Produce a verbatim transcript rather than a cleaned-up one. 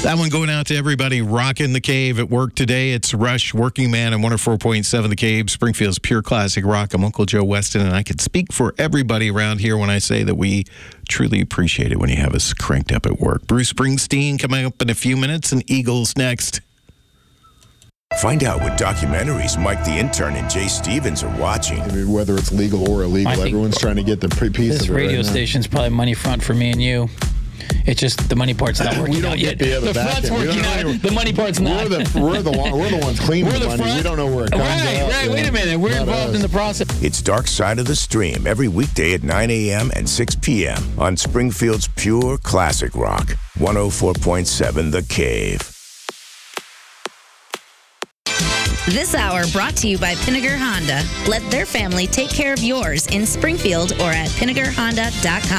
That one going out to everybody rocking the Cave at work today. It's Rush, Working Man, and one oh four point seven The Cave, Springfield's pure classic rock. I'm Uncle Joe Weston, and I can speak for everybody around here when I say that we truly appreciate it when you have us cranked up at work. Bruce Springsteen coming up in a few minutes, and Eagles next. Find out what documentaries Mike the Intern and Jay Stevens are watching. I mean, whether it's legal or illegal, everyone's trying to get the pre piece this of it radio right station's probably money front for me and you. It's just the money part's not working we don't out get yet. The, The front's working out. The money part's not. We're the, we're the, we're the ones cleaning We're the, the money. front. We don't know where it comes Right, out. right. Yeah. Wait a minute. We're Not involved us. in the process. It's Dark Side of the Stream every weekday at nine a.m. and six p.m. on Springfield's pure classic rock. one oh four point seven The Cave. This hour brought to you by Pinnager Honda. Let their family take care of yours in Springfield or at pinnager honda dot com.